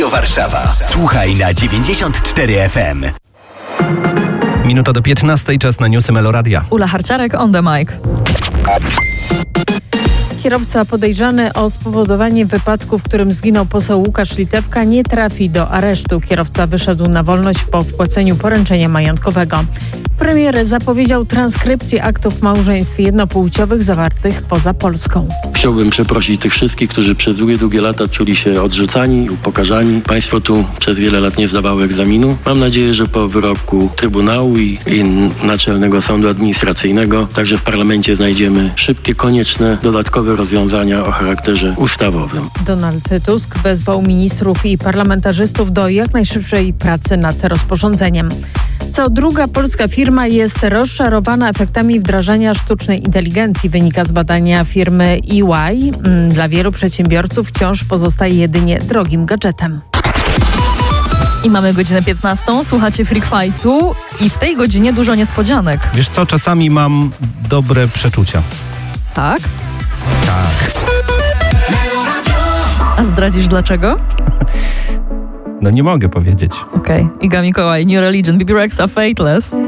Warszawa. Słuchaj na 94 FM. Minuta do 15, czas na newsy Meloradia. Ula Harciarek on the mic. Kierowca podejrzany o spowodowanie wypadku, w którym zginął poseł Łukasz Litewka, nie trafi do aresztu. Kierowca wyszedł na wolność po wpłaceniu poręczenia majątkowego. Premier zapowiedział transkrypcję aktów małżeństw jednopłciowych zawartych poza Polską. Chciałbym przeprosić tych wszystkich, którzy przez długie lata czuli się odrzucani, upokarzani. Państwo tu przez wiele lat nie zdawało egzaminu. Mam nadzieję, że po wyroku Trybunału i Naczelnego Sądu Administracyjnego także w parlamencie znajdziemy szybkie, konieczne, dodatkowe rozwiązania o charakterze ustawowym. Donald Tusk wezwał ministrów i parlamentarzystów do jak najszybszej pracy nad rozporządzeniem. Co druga polska firma jest rozczarowana efektami wdrażania sztucznej inteligencji, wynika z badania firmy EY. Dla wielu przedsiębiorców wciąż pozostaje jedynie drogim gadżetem. I mamy godzinę 15, słuchacie Freak Fightu i w tej godzinie dużo niespodzianek. Wiesz co, czasami mam dobre przeczucia. Tak? Tak. A zdradzisz dlaczego? No nie mogę powiedzieć. Okej. Iga Mikołaj, New Religion, Bibi Rexha, Fateless.